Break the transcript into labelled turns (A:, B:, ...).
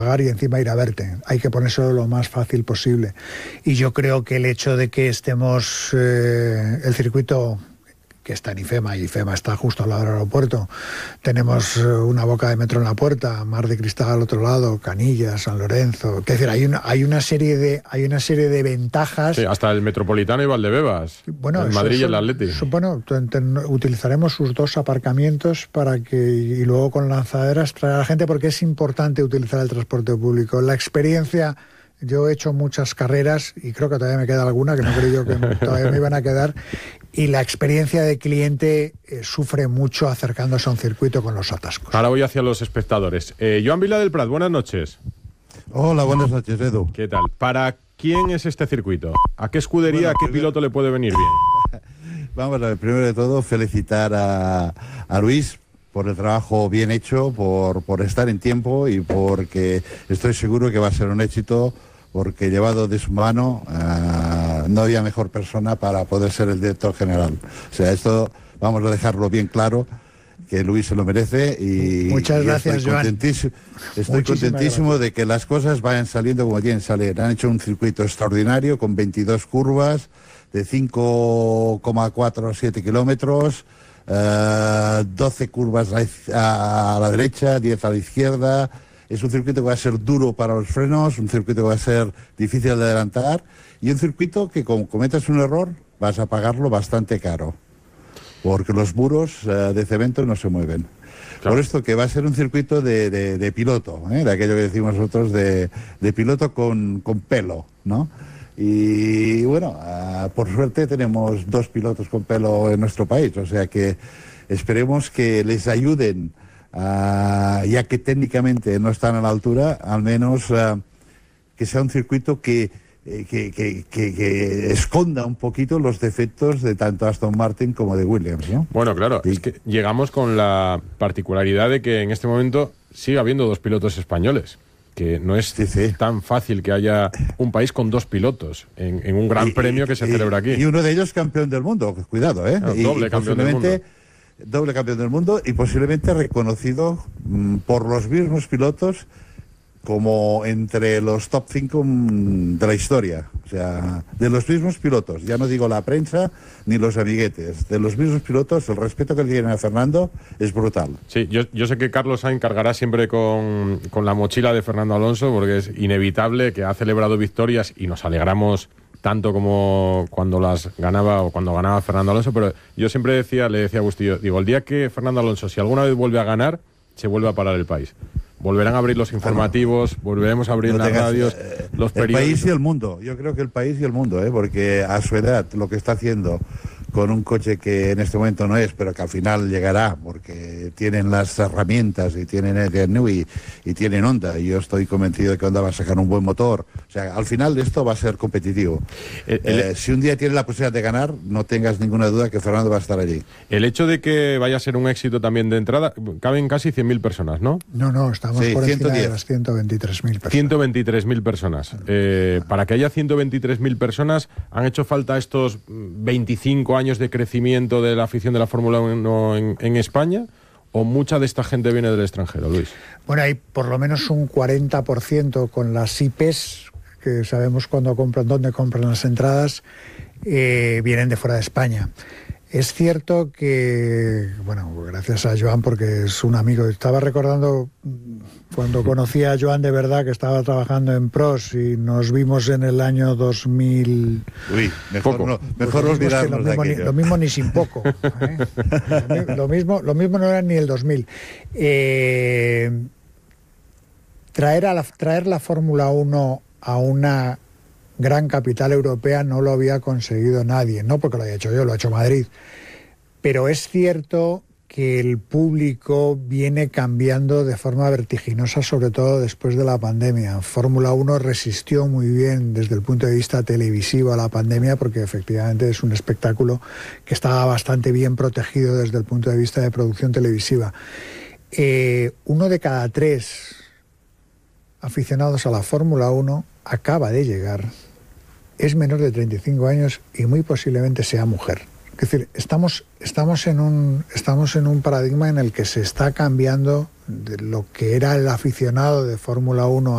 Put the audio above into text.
A: y encima ir a verte. Hay que ponérselo lo más fácil posible. Y yo creo que el hecho de que estemos el circuito que está en IFEMA, y IFEMA está justo al lado del aeropuerto, tenemos una boca de metro en la puerta, Mar de Cristal al otro lado, Canillas, San Lorenzo, es decir, hay una serie de ventajas.
B: Sí, hasta el Metropolitano y Valdebebas,
A: bueno,
B: el Madrid y el Atleti.
A: Bueno, utilizaremos sus 2 aparcamientos y luego con lanzaderas traer a la gente, porque es importante utilizar el transporte público. La experiencia, yo he hecho muchas carreras y creo que todavía me queda alguna, que no creo yo que todavía me iban a quedar, y la experiencia de cliente sufre mucho acercándose a un circuito con los atascos.
B: Ahora voy hacia los espectadores. Joan Vila del Prat, buenas noches.
C: Hola, buenas noches, Edu.
B: ¿Qué tal? ¿Para quién es este circuito? ¿A qué escudería, a qué piloto le puede venir bien?
C: Vamos a ver, primero de todo, felicitar a Luis por el trabajo bien hecho, por estar en tiempo y porque estoy seguro que va a ser un éxito, porque llevado de su mano no había mejor persona para poder ser el director general. O sea, esto vamos a dejarlo bien claro, que Luis se lo merece y
A: muchas gracias, Joan.
C: Estoy contentísimo de que las cosas vayan saliendo como tienen que salir. Han hecho un circuito extraordinario con 22 curvas de 5,47 kilómetros, 12 curvas a la derecha, 10 a la izquierda. Es un circuito que va a ser duro para los frenos, un circuito que va a ser difícil de adelantar y un circuito que, como cometas un error, vas a pagarlo bastante caro, porque los muros de cemento no se mueven. Claro. Por esto que va a ser un circuito de piloto, de aquello que decimos nosotros, de piloto con pelo, ¿no? Y bueno, por suerte tenemos 2 pilotos con pelo en nuestro país, o sea que esperemos que les ayuden, ya que técnicamente no están a la altura, al menos que sea un circuito que esconda un poquito los defectos de tanto Aston Martin como de Williams, ¿no?
B: Bueno, claro, es que llegamos con la particularidad de que en este momento sigue habiendo 2 pilotos españoles, que no es tan fácil que haya un país con 2 pilotos en un gran premio que se celebra aquí.
C: Y uno de ellos campeón del mundo, cuidado, ¿eh?
B: Claro, doble campeón del mundo.
C: Doble campeón del mundo y posiblemente reconocido por los mismos pilotos como entre los top 5 de la historia. O sea, de los mismos pilotos, ya no digo la prensa ni los amiguetes, de los mismos pilotos, el respeto que le tienen a Fernando es brutal.
B: Sí, yo sé que Carlos Sainz cargará siempre con la mochila de Fernando Alonso, porque es inevitable, que ha celebrado victorias y nos alegramos tanto como cuando las ganaba o cuando ganaba Fernando Alonso, pero yo siempre le decía a Agustín, digo, el día que Fernando Alonso, si alguna vez vuelve a ganar, se vuelve a parar el país. Volverán a abrir los informativos, volveremos a abrir las radios, los periódicos.
C: El país y el mundo, yo creo que el país y el mundo, porque a su edad lo que está haciendo con un coche que en este momento no es, pero que al final llegará, porque tienen las herramientas y tienen EDNU y tienen Honda, y yo estoy convencido de que Honda va a sacar un buen motor. O sea, al final esto va a ser competitivo. Si un día tiene la posibilidad de ganar, no tengas ninguna duda que Fernando va a estar allí.
B: El hecho de que vaya a ser un éxito también de entrada, caben casi 100.000 personas, ¿no?
A: No, estamos por encima de las 123.000 personas.
B: 123.000 personas. Para que haya 123.000 personas, ¿han hecho falta estos 25 años de crecimiento de la afición de la Fórmula 1 en España? ¿O mucha de esta gente viene del extranjero, Luis?
A: Bueno, hay por lo menos un 40% con las IPs, que sabemos dónde compran las entradas, vienen de fuera de España. Es cierto que, bueno, gracias a Joan, porque es un amigo. Estaba recordando cuando conocí a Joan de verdad, que estaba trabajando en PROS y nos vimos en el año 2000.
C: Uy, mejor olvidarnos de aquello.
A: Lo mismo ni sin poco. Lo mismo no era ni el 2000. Traer la Fórmula 1 a una gran capital europea no lo había conseguido nadie, no porque lo haya hecho yo, lo ha hecho Madrid, pero es cierto que el público viene cambiando de forma vertiginosa, sobre todo después de la pandemia. Fórmula 1 resistió muy bien desde el punto de vista televisivo a la pandemia, porque efectivamente es un espectáculo que estaba bastante bien protegido desde el punto de vista de producción televisiva. 1 de cada 3 aficionados a la Fórmula 1 acaba de llegar, es menor de 35 años y muy posiblemente sea mujer. Es decir, estamos en un paradigma en el que se está cambiando de lo que era el aficionado de Fórmula 1